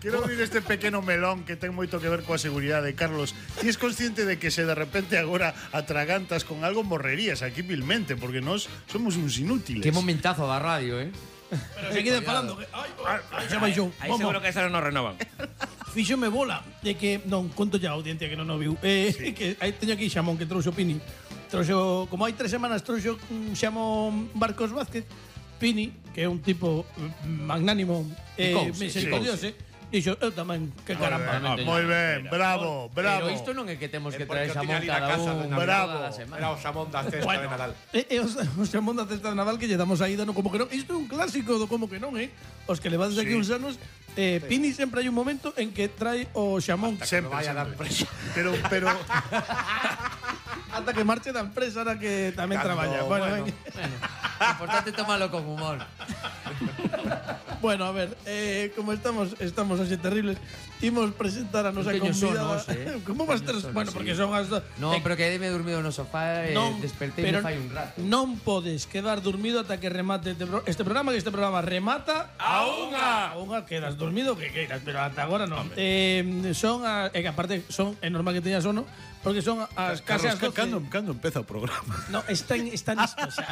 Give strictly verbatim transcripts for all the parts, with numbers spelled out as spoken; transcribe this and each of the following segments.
Quero abrir este pequeno melón que ten moito que ver coa seguridade. Carlos, ti es consciente de que se de repente agora atragantas con algo morrerías aquí vilmente, porque nós somos uns inútiles. Que momentazo da radio, eh? Pero seguide falando que ai, ai, xa baixou. Aí seguro que esa non renovan. Fíxome bola de que non conto ya a audiencia que non o viu. Eh, sí. Que aí teño aquí xamón que trouxo Pini. Trouxo, como hai tres semanas trouxo un xamón Marcos Vázquez. Pini, que é un tipo magnánimo eh, misericordioso, dixo, eu tamén, que caramba. Moi ben, bravo, bravo. Pero isto non é que temos que traer xamón cada un. Bravo. Era o xamón da cesta de Nadal. É o xamón da cesta de Nadal que lle damos aí dano como que non. Isto é un clásico do como que non, eh? Os que levades aquí uns anos, eh, Pini sempre hai un momento en que trae o xamón. Sempre vaya da empresa. Pero, pero... Ata que marche da empresa ahora que tamén traballa. Bueno, bueno. Importante tomarlo con humor. Bueno, a ver, eh, como estamos estamos así terribles, imos presentar a nosa convidada. Sonos, eh? Como vas ter? Bueno, porque son as... No, eh, pero quedeme dormido no sofá e non, despertei me fai un rato. Non podes quedar dormido ata que remate este, pro, este programa, que este programa remata a unha. A unha quedas dormido que queiras, pero ata agora non. Eh, son a, e que aparte son é normal que teñas sono, porque son as case as doce. Cando, cando empeza o programa? No, está está nisto, xa.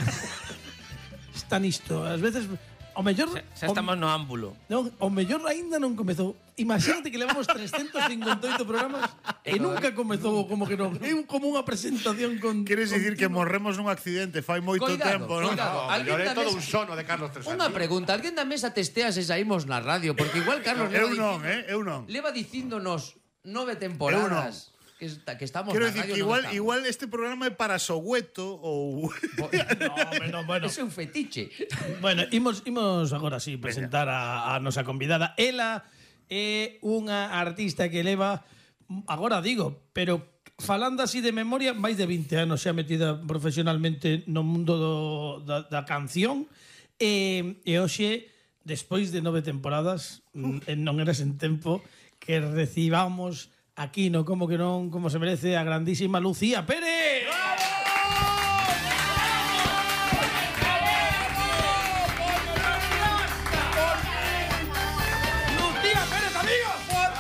Está nisto. Ás veces o mellor xa estamos no ámbulo. Non, o mellor aínda non comezou. Imagínate que levamos trescentos cincuenta e oito programas e nunca comezou como que non. É como unha presentación con... Queres dicir que morremos nun accidente fai moito Coidado, tempo, non? coidado. Alguén Lloré da todo mesa- un sono de Carlos Tresante. Unha pregunta, alguén da mesa testea se saímos na radio, porque igual Carlos leva Eu non, dicindo- eh, eu non. leva dicíndonos nove temporadas que, está, que estamos Quero na dicir radio. que non igual, estamos. igual este programa é para Soweto ou... No, bueno, bueno. Ese é un fetiche. Bueno, imos, imos agora sí presentar a, a nosa convidada. Ela é unha artista que leva, agora digo, pero falando así de memoria, máis de vinte anos xa metida profesionalmente no mundo do, da, da canción. E, e hoxe, despois de nove temporadas, uh. non era sen tempo, que recibamos aquí no Como que non, como se merece, a grandísima Lucía Pérez. ¡Lucía Pérez, amigos!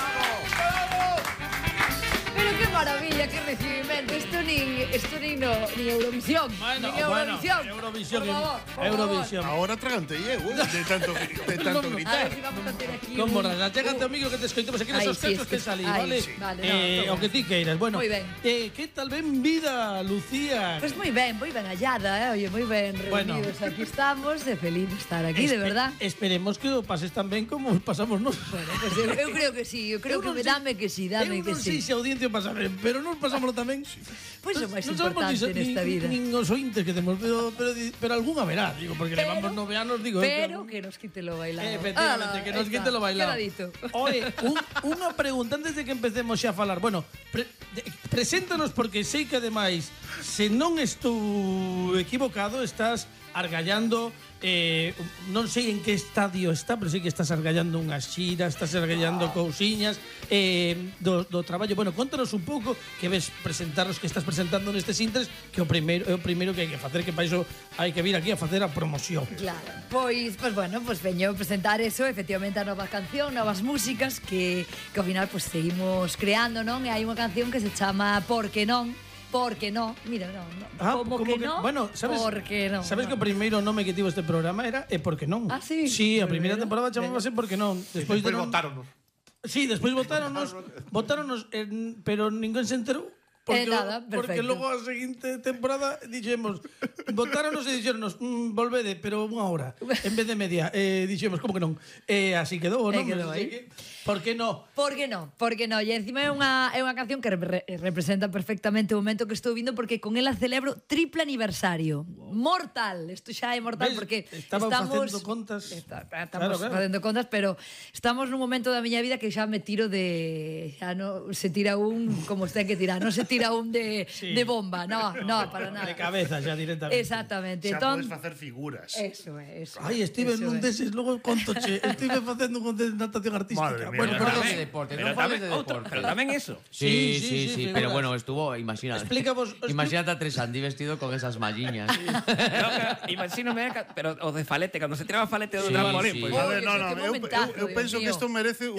Pero qué maravilla, qué recibimiento. Esto ni, esto ni, no, ni Eurovisión. Bueno, ni Eurovisión. bueno, Eurovisión, Por favor, por Eurovisión. Ahora tragante llevo, de tanto, de tanto favor. A gritar. ver si vamos a tener aquí Como un- rasa, chégate ao micro que te escoitemos aquí Ai, nesos sí, textos es que- que salí, ai, vale? sí. Vale, no, eh, todo o que ti queiras. Bueno, Moi ben. eh, que tal ben vida, Lucía? Pues muy bien, muy ben hallada, eh? Oye, muy ben Bueno. reunidos. Aquí estamos, de feliz de estar aquí, de Espe- verdad. Esperemos que o pases tan ben como pasamos nos. Bueno, pues eu, eu creo que sí, eu creo Eu que non me sei- dame que sí, dame eu que non sei sí. se a audiencia o pasa ben, pero non pasámoslo tamén. Pois é o máis Non sabemos importante ni- nesta ni- vida. Nin os ointes que temos, pero, pero, pero algunha verá, digo, porque Pero- levamos nove anos, digo. Pero que nos quite lo bailado. Efectivamente, Ala, que nos ahí quite está, lo bailado. quedadito. Oye, un, unha pregunta antes de que empecemos xa a falar. Bueno, pre, de, preséntanos porque sei que ademais, se non estou equivocado, estás argallando eh, non sei en que estadio está, pero sei que estás argallando unha xira, estás argallando cousiñas eh, do, do traballo. Bueno, contanos un pouco que ves presentaros que estás presentando nestes intres, que o primeiro é o primeiro que hai que facer, que para iso hai que vir aquí a facer a promoción. Claro, pois, pois bueno, pois veño a presentar eso, efectivamente a nova canción, novas músicas que, que ao final pois seguimos creando, non? E hai unha canción que se chama Por que non? Por que non? Mira, non, non. Ah, como, como que, que- non? bueno, sabes- Por que non? Sabes que o non. primeiro nome que tivo este programa era E por que non? Ah, sí? Sí, a primeira Bueno, temporada chamábase Por que non. Despois Despois de non... votáronos. Sí, despois votáronos, votáronos, en, pero ninguén se enterou. Porque, Eh, nada, porque perfecto. logo a seguinte temporada dixemos, votáronos e dixéronos, mm, volvede, pero unha hora, en vez de media. Eh, dixemos, como que non? Eh, así quedou, non? Eh, quedou Así aí. que, por que non? Por que non? Por que non? E encima é unha, é unha canción que re, representa perfectamente o momento que estou vindo porque con ela celebro triple aniversario. Mortal! Isto xa é mortal Ves? porque Estaba estamos... facendo contas. Está, Claro, estamos claro. facendo contas, pero estamos nun momento da miña vida que xa me tiro de... Xa non se tira un como se ten que tirar, non se tira un de, Sí. de bomba, no, no, para nada. De cabeza xa directamente. Exactamente. Xa Entón, podes facer figuras. eso é, eso. Ai, estive eso nun é. deses, logo contoche, estive facendo un de natación artística. Madre mía. Bueno, Pero perdón. non de deporte, Pero non fales tamén, de outro, deporte. pero tamén eso. Sí, Sí, sí, sí, sí, sí, pero figuras. bueno, estuvo, imagínate. Explícavos- Imagínate a Tresandi vestido con esas malliñas. Imagínome, pero o de falete, cando se tiraba falete do Sí, trampolín, sí. pois. A ver, Oye, no, sí, no, qué eu, eu, momentazo, eu Dios penso que mío. isto merece